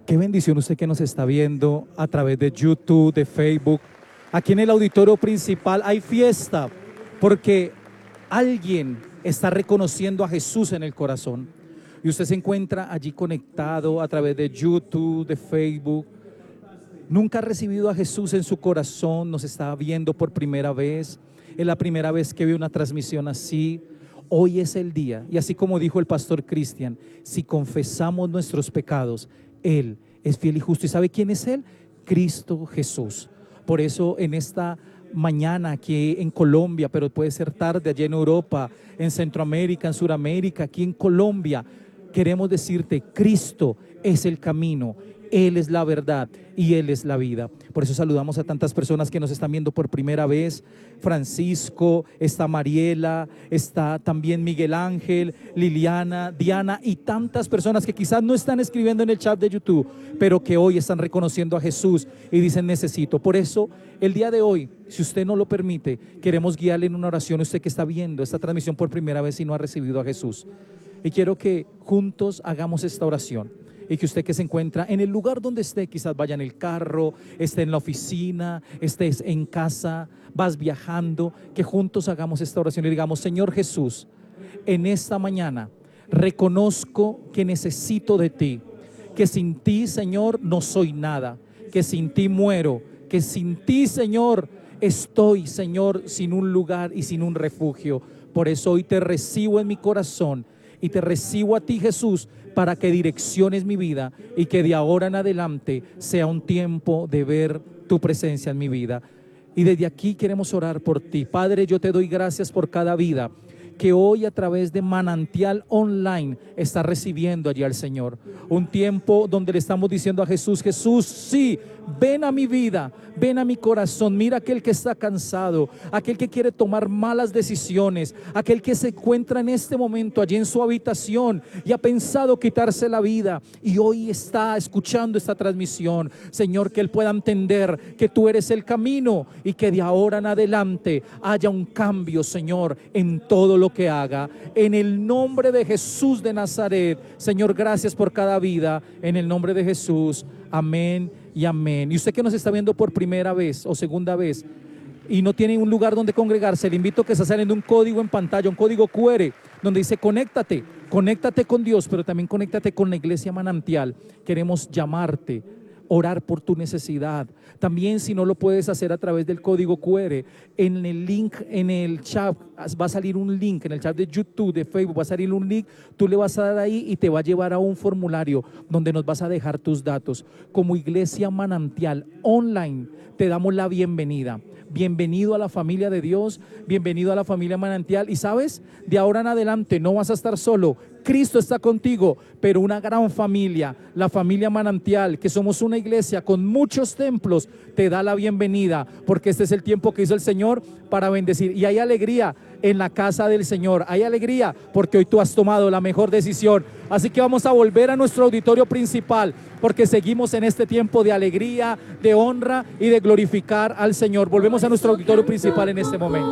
Qué bendición usted que nos está viendo a través de YouTube, de Facebook. Aquí en el auditorio principal hay fiesta porque alguien está reconociendo a Jesús en el corazón. Y usted se encuentra allí conectado a través de YouTube, de Facebook. Nunca ha recibido a Jesús en su corazón, nos está viendo por primera vez. Es la primera vez que ve una transmisión así. Hoy es el día. Y así como dijo el pastor Cristian, si confesamos nuestros pecados, Él es fiel y justo. ¿Y sabe quién es Él? Cristo Jesús. Por eso en esta mañana aquí en Colombia, pero puede ser tarde allá en Europa, en Centroamérica, en Sudamérica, aquí en Colombia, queremos decirte, Cristo es el camino, Él es la verdad y Él es la vida. Por eso saludamos a tantas personas que nos están viendo por primera vez. Francisco, está Mariela, está también Miguel Ángel, Liliana, Diana y tantas personas que quizás no están escribiendo en el chat de YouTube, pero que hoy están reconociendo a Jesús y dicen necesito. Por eso el día de hoy, si usted no lo permite, queremos guiarle en una oración. Usted que está viendo esta transmisión por primera vez y no ha recibido a Jesús, y quiero que juntos hagamos esta oración. Y que usted que se encuentra en el lugar donde esté, quizás vaya en el carro, esté en la oficina, estés en casa, vas viajando, que juntos hagamos esta oración y digamos: Señor Jesús, en esta mañana reconozco que necesito de ti, que sin ti, Señor, no soy nada, que sin ti muero, que sin ti, Señor, estoy, Señor, sin un lugar y sin un refugio. Por eso hoy te recibo en mi corazón y te recibo a ti, Jesús, para que direcciones mi vida y que de ahora en adelante sea un tiempo de ver tu presencia en mi vida. Y desde aquí queremos orar por ti. Padre, yo te doy gracias por cada vida que hoy a través de Manantial Online está recibiendo allí al Señor. Un tiempo donde le estamos diciendo a Jesús: Jesús, sí, ven a mi vida, ven a mi corazón. Mira aquel que está cansado, aquel que quiere tomar malas decisiones, aquel que se encuentra en este momento allí en su habitación y ha pensado quitarse la vida y hoy está escuchando esta transmisión. Señor, que él pueda entender que tú eres el camino y que de ahora en adelante haya un cambio, Señor, en todo lo que haga. En el nombre de Jesús de Nazaret, Señor, gracias por cada vida. En el nombre de Jesús, amén y amén. Y usted que nos está viendo por primera vez o segunda vez y no tiene un lugar donde congregarse, le invito a que está saliendo un código en pantalla, un código QR, donde dice conéctate con Dios, pero también conéctate con la Iglesia Manantial. Queremos llamarte, orar por tu necesidad. También, si no lo puedes hacer a través del código QR, en el link, en el chat va a salir un link, en el chat de YouTube, de Facebook va a salir un link, tú le vas a dar ahí y te va a llevar a un formulario donde nos vas a dejar tus datos. Como Iglesia Manantial Online te damos la bienvenida. Bienvenido a la familia de Dios, bienvenido a la familia Manantial. Y sabes, de ahora en adelante no vas a estar solo. Cristo está contigo, pero una gran familia, la familia Manantial, que somos una iglesia con muchos templos, te da la bienvenida, porque este es el tiempo que hizo el Señor para bendecir. Y hay alegría en la casa del Señor, hay alegría porque hoy tú has tomado la mejor decisión. Así que vamos a volver a nuestro auditorio principal, porque seguimos en este tiempo de alegría, de honra y de glorificar al Señor. Volvemos a nuestro auditorio principal en este momento.